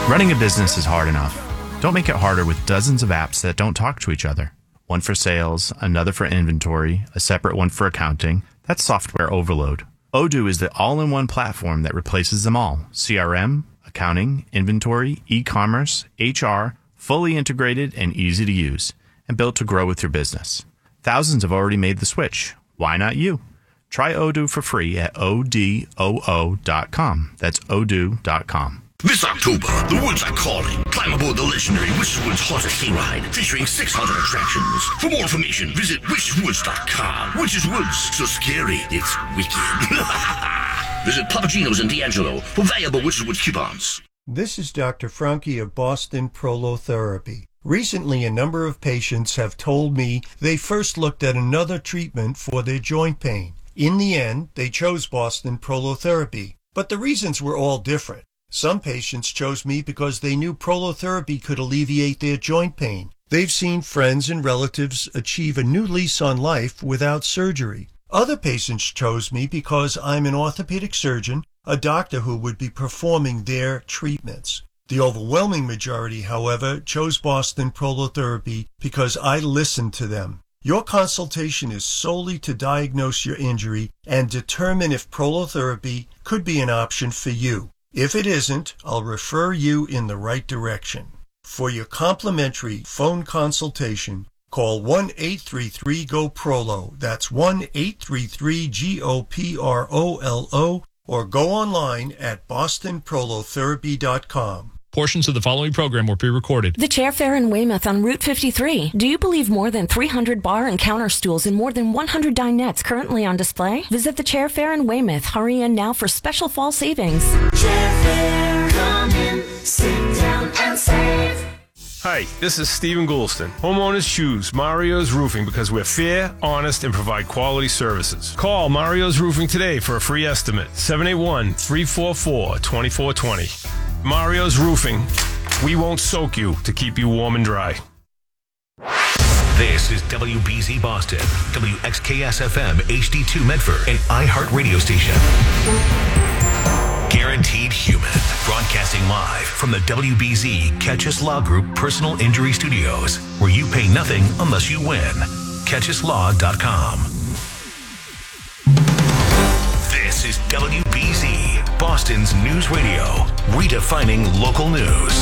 Running a business is hard enough. Don't make it harder with dozens of apps that don't talk to each other. One for sales, another for inventory, a separate one for accounting. That's software overload. Odoo is the all-in-one platform that replaces them all. CRM, accounting, inventory, e-commerce, HR, fully integrated and easy to use, and built to grow with your business. Thousands have already made the switch. Why not you? Try Odoo for free at odoo.com. That's odoo.com. This October, the woods are calling. Climb aboard the legendary Wish's Woods Haunted Hayride, featuring 600 attractions. For more information, visit wishwoods.com. Witch's Woods, so scary, it's wicked. Visit Papagino's and D'Angelo for valuable Witch's Woods coupons. This is Dr. Franke of Boston Prolotherapy. Recently, a number of patients have told me they first looked at another treatment for their joint pain. In the end, they chose Boston Prolotherapy, but the reasons were all different. Some patients chose me because they knew prolotherapy could alleviate their joint pain. They've seen friends and relatives achieve a new lease on life without surgery. Other patients chose me because I'm an orthopedic surgeon, a doctor who would be performing their treatments. The overwhelming majority, however, chose Boston Prolotherapy because I listened to them. Your consultation is solely to diagnose your injury and determine if prolotherapy could be an option for you. If it isn't, I'll refer you in the right direction. For your complimentary phone consultation, call 1-833-GO-PROLO. That's 1-833-GOPROLO, or go online at bostonprolotherapy.com. Portions of the following program were pre-recorded. The Chair Fair in Weymouth on Route 53. Do you believe more than 300 bar and counter stools and more than 100 dinettes currently on display? Visit the Chair Fair in Weymouth. Hurry in now for special fall savings. Chair Fair, come in, sit down and save. Hi, this is Stephen Goulston. Homeowners choose Mario's Roofing because we're fair, honest, and provide quality services. Call Mario's Roofing today for a free estimate. 781-344-2420. Mario's Roofing. We won't soak you to keep you warm and dry. This is WBZ Boston, WXKS-FM HD2 Medford, and iHeart Radio Station. Guaranteed Human, broadcasting live from the WBZ Catchus Law Group Personal Injury Studios, where you pay nothing unless you win. CatchusLaw.com. This is WBZ, Boston's news radio, redefining local news.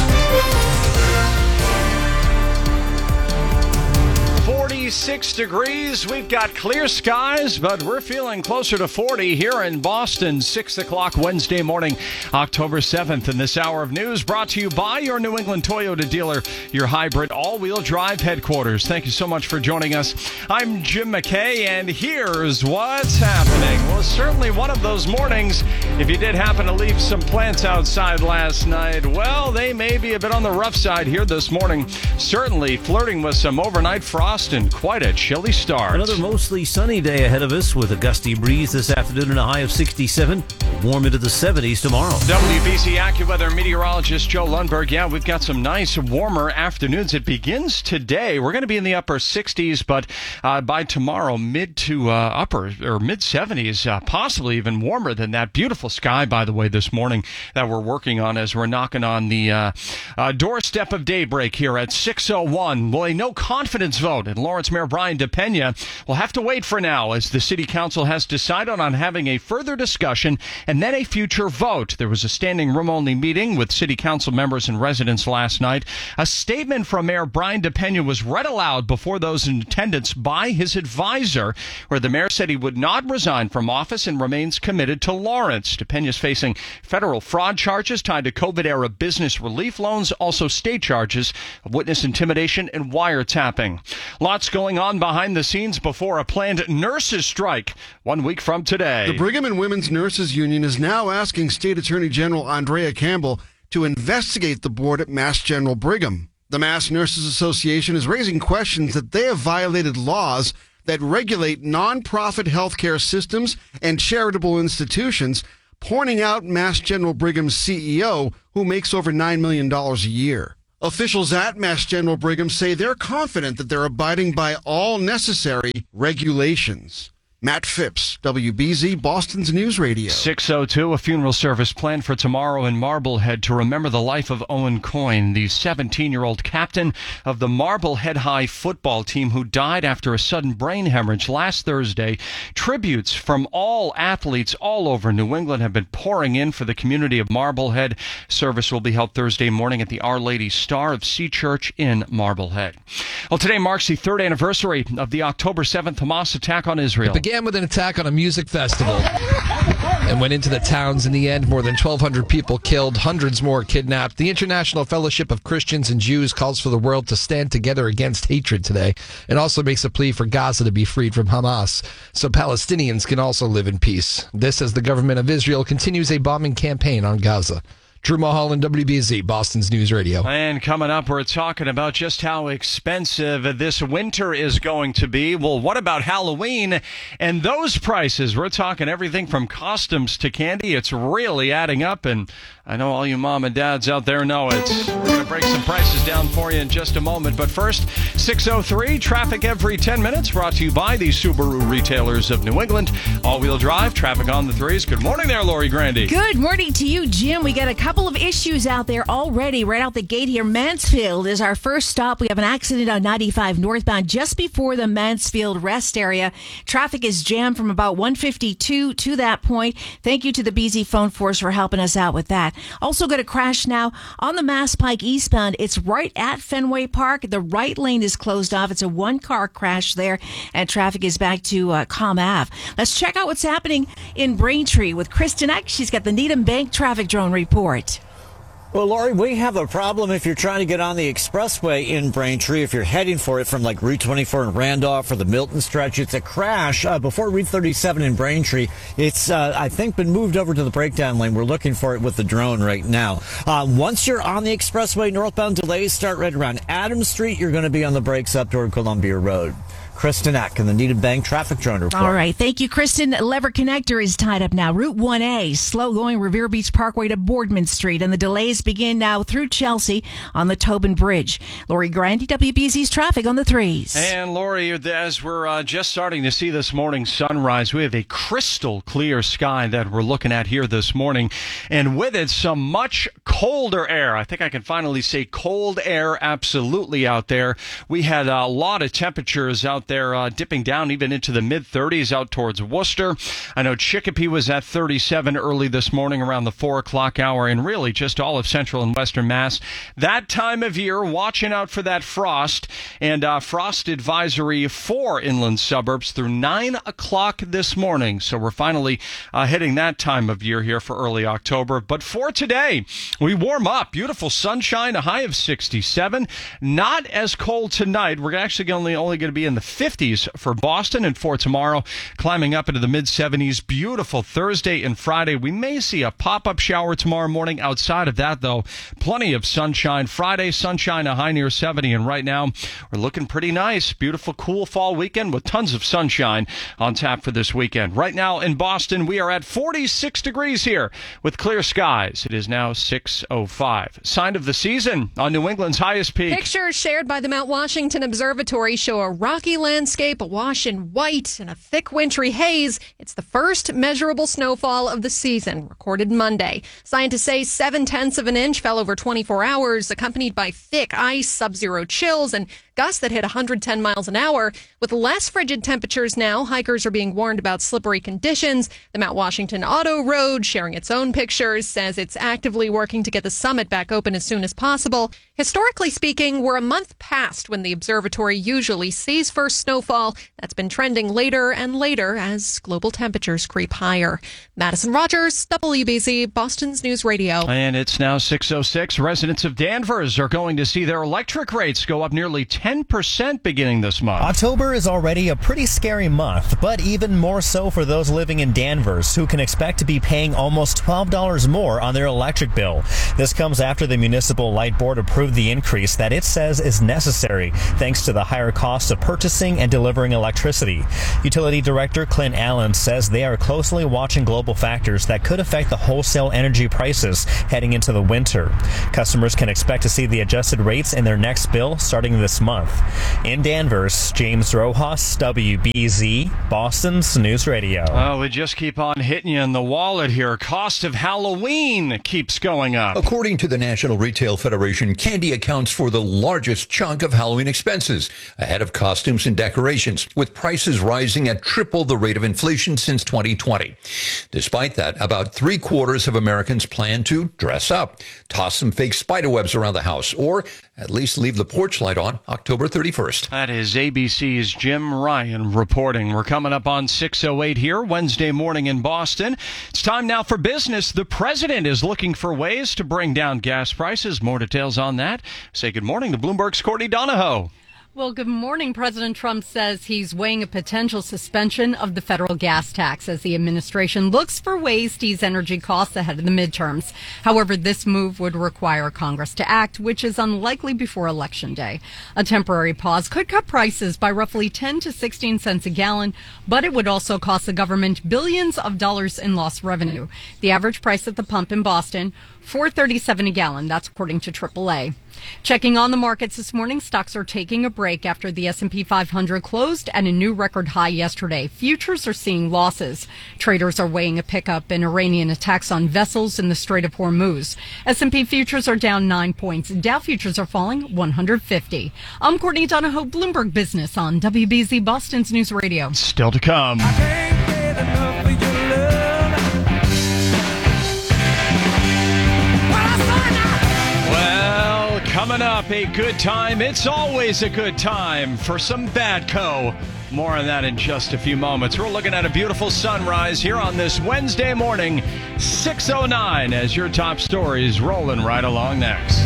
46 degrees. We've got clear skies, but we're feeling closer to 40 here in Boston. 6 o'clock Wednesday morning, October 7th. And this hour of news brought to you by your New England Toyota dealer, your hybrid all-wheel drive headquarters. Thank you so much for joining us. I'm Jim McKay, and here's what's happening. Well, it's certainly one of those mornings. If you did happen to leave some plants outside last night, well, they may be a bit on the rough side here this morning. Certainly flirting with some overnight frost and quite a chilly start. Another mostly sunny day ahead of us with a gusty breeze this afternoon and a high of 67. Warm into the 70s tomorrow. WBC AccuWeather meteorologist Joe Lundberg. Yeah, we've got some nice warmer afternoons. It begins today. We're going to be in the upper 60s, but by tomorrow, mid to upper or mid 70s, possibly even warmer than that. Beautiful sky, by the way, this morning that we're working on as we're knocking on the doorstep of daybreak here at 6:01. Well, a no confidence vote in Lawrence Mayor Brian DePena will have to wait for now as the city council has decided on having a further discussion and then a future vote. There was a standing room only meeting with city council members and residents last night. A statement from Mayor Brian DePena was read aloud before those in attendance by his advisor, where the mayor said he would not resign from office and remains committed to Lawrence. DePena's facing federal fraud charges tied to COVID-era business relief loans, also state charges of witness intimidation and wiretapping. Lots going on behind the scenes before a planned nurses' strike 1 week from today. The Brigham and Women's Nurses Union is now asking State Attorney General Andrea Campbell to investigate the board at Mass General Brigham. The Mass Nurses Association is raising questions that they have violated laws that regulate nonprofit healthcare systems and charitable institutions, pointing out Mass General Brigham's CEO, who makes over $9 million a year. Officials at Mass General Brigham say they're confident that they're abiding by all necessary regulations. Matt Phipps, WBZ, Boston's News Radio. 6:02, a funeral service planned for tomorrow in Marblehead to remember the life of Owen Coyne, the 17-year-old captain of the Marblehead High football team who died after a sudden brain hemorrhage last Thursday. Tributes from all athletes all over New England have been pouring in for the community of Marblehead. Service will be held Thursday morning at the Our Lady Star of Sea Church in Marblehead. Well, today marks the third anniversary of the October 7th Hamas attack on Israel. It began with an attack on a music festival and went into the towns. In the end, more than 1,200 people killed, hundreds more kidnapped. The International Fellowship of Christians and Jews calls for the world to stand together against hatred today, and also makes a plea for Gaza to be freed from Hamas so Palestinians can also live in peace. This as the government of Israel continues a bombing campaign on Gaza. Drew Mulholland, WBZ, Boston's News Radio. And coming up, we're talking about just how expensive this winter is going to be. Well, what about Halloween and those prices? We're talking everything from costumes to candy. It's really adding up, and I know all you mom and dads out there know it. We're going to break some prices down for you in just a moment. But first, 6:03, traffic every 10 minutes, brought to you by the Subaru retailers of New England. All-wheel drive, traffic on the threes. Good morning there, Lori Grandy. Good morning to you, Jim. We got a couple of issues out there already right out the gate here. Mansfield is our first stop. We have an accident on 95 northbound just before the Mansfield rest area. Traffic is jammed from about 152 to that point. Thank you to the BZ phone force for helping us out with that. Also got a crash now on the Mass Pike eastbound. It's right at Fenway Park. The right lane is closed off. It's a one-car crash there, and traffic is back to Comm Ave. Let's check out what's happening in Braintree with Kristen Eck. She's got the Needham Bank traffic drone report. Well, Laurie, we have a problem if you're trying to get on the expressway in Braintree. If you're heading for it from like Route 24 in Randolph or the Milton stretch, it's a crash before Route 37 in Braintree. It's, I think, been moved over to the breakdown lane. We're looking for it with the drone right now. Once you're on the expressway, northbound delays start right around Adams Street. You're going to be on the brakes up toward Columbia Road. Kristen Eck in the Needham Bank traffic drone report. All right. Thank you, Kristen. Lever Connector is tied up now. Route 1A, slow going Revere Beach Parkway to Boardman Street. And the delays begin now through Chelsea on the Tobin Bridge. Lori Grandy, WBZ's traffic on the threes. And Lori, as we're just starting to see this morning's sunrise, we have a crystal clear sky that we're looking at here this morning. And with it, some much colder air. I think I can finally say cold air absolutely out there. We had a lot of temperatures out there dipping down even into the mid-30s out towards Worcester. I know Chicopee was at 37 early this morning around the 4 o'clock hour, and really just all of central and western Mass. That time of year, watching out for that frost, and frost advisory for inland suburbs through 9 o'clock this morning. So we're finally hitting that time of year here for early October. But for today, we warm up. Beautiful sunshine, a high of 67. Not as cold tonight. We're actually only going to be in the 50s for Boston, and for tomorrow, climbing up into the mid-70s. Beautiful Thursday and Friday. We may see a pop-up shower tomorrow morning. Outside of that, though, plenty of sunshine. Friday, sunshine, a high near 70, and right now, we're looking pretty nice. Beautiful, cool fall weekend with tons of sunshine on tap for this weekend. Right now in Boston, we are at 46 degrees here with clear skies. It is now 6:05. Sign of the season on New England's highest peak. Pictures shared by the Mount Washington Observatory show a rocky landscape awash in white and a thick wintry haze. It's the first measurable snowfall of the season, recorded Monday. Scientists say 0.7 of an inch fell over 24 hours, accompanied by thick ice, sub-zero chills, and gusts that hit 110 miles an hour. With less frigid temperatures now, hikers are being warned about slippery conditions. The Mount Washington Auto Road, sharing its own pictures, says it's actively working to get the summit back open as soon as possible. Historically speaking, we're a month past when the observatory usually sees first snowfall. That's been trending later and later as global temperatures creep higher. Madison Rogers, WBZ, Boston's News Radio. And it's now 6:06. Residents of Danvers are going to see their electric rates go up nearly 10% beginning this month. October is already a pretty scary month, but even more so for those living in Danvers, who can expect to be paying almost $12 more on their electric bill. This comes after the Municipal Light Board approved the increase that it says is necessary, thanks to the higher cost of purchasing and delivering electricity. Utility Director Clint Allen says they are closely watching global factors that could affect the wholesale energy prices heading into the winter. Customers can expect to see the adjusted rates in their next bill starting this month. month. In Danvers, James Rojas, WBZ, Boston's News Radio. Oh, we just keep on hitting you in the wallet here. Cost of Halloween keeps going up. According to the National Retail Federation, candy accounts for the largest chunk of Halloween expenses, ahead of costumes and decorations, with prices rising at triple the rate of inflation since 2020. Despite that, about 3/4 of Americans plan to dress up, toss some fake spiderwebs around the house, or at least leave the porch light on October 31st. That is ABC's Jim Ryan reporting. We're coming up on 6:08 here, Wednesday morning in Boston. It's time now for business. The president is looking for ways to bring down gas prices. More details on that. Say good morning to Bloomberg's Courtney Donahoe. Well, good morning. President Trump says he's weighing a potential suspension of the federal gas tax as the administration looks for ways to ease energy costs ahead of the midterms. However, this move would require Congress to act, which is unlikely before Election Day. A temporary pause could cut prices by roughly 10 to 16 cents a gallon, but it would also cost the government billions of dollars in lost revenue. The average price at the pump in Boston, $4.37 a gallon. That's according to AAA. Checking on the markets this morning, stocks are taking a break after the S&P 500 closed at a new record high yesterday. Futures are seeing losses. Traders are weighing a pickup in Iranian attacks on vessels in the Strait of Hormuz. S&P futures are down 9 points. Dow futures are falling 150. I'm Courtney Donahoe, Bloomberg Business on WBZ Boston's News Radio. Still to come. Coming up, a good time. It's always a good time for some Badco. More on that in just a few moments. We're looking at a beautiful sunrise here on this Wednesday morning, 6:09, as your top stories rolling right along next.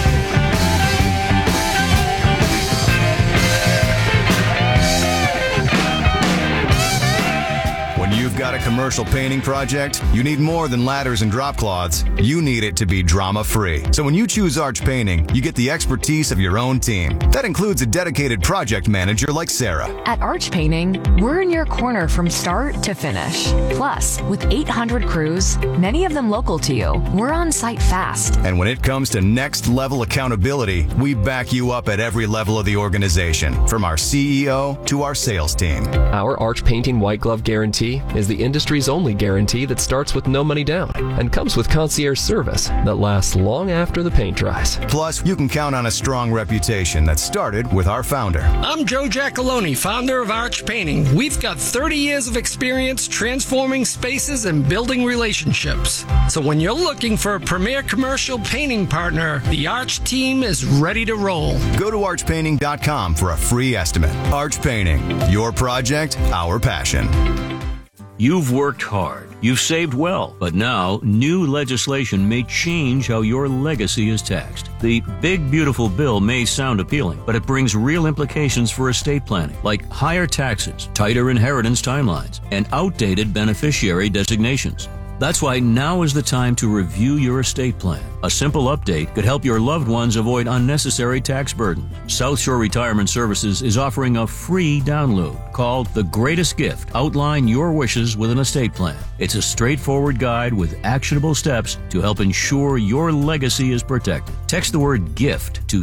When you've got a commercial painting project, you need more than ladders and drop cloths. You need it to be drama-free. So when you choose Arch Painting, you get the expertise of your own team. That includes a dedicated project manager like Sarah. At Arch Painting, we're in your corner from start to finish. Plus, with 800 crews, many of them local to you, we're on site fast. And when it comes to next-level accountability, we back you up at every level of the organization, from our CEO to our sales team. Our Arch Painting White Glove Guarantee is the industry's only guarantee that starts with no money down and comes with concierge service that lasts long after the paint dries. Plus, you can count on a strong reputation that started with our founder. I'm Joe Giacalone, founder of Arch Painting. We've got 30 years of experience transforming spaces and building relationships. So when you're looking for a premier commercial painting partner, the Arch team is ready to roll. Go to archpainting.com for a free estimate. Arch Painting, your project, our passion. You've worked hard, you've saved well, but now new legislation may change how your legacy is taxed. The Big Beautiful Bill may sound appealing, but it brings real implications for estate planning, like higher taxes, tighter inheritance timelines, and outdated beneficiary designations. That's why now is the time to review your estate plan. A simple update could help your loved ones avoid unnecessary tax burden. South Shore Retirement Services is offering a free download called The Greatest Gift. Outline your wishes with an estate plan. It's a straightforward guide with actionable steps to help ensure your legacy is protected. Text the word GIFT to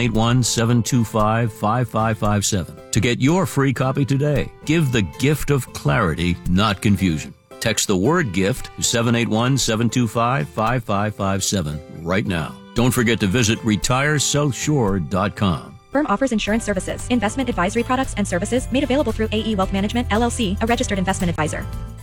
781-725-5557 to get your free copy today. Give the gift of clarity, not confusion. Text the word GIFT to 781-725-5557 right now. Don't forget to visit retiresouthshore.com. Firm offers insurance services, investment advisory products and services made available through AE Wealth Management, LLC, a registered investment advisor.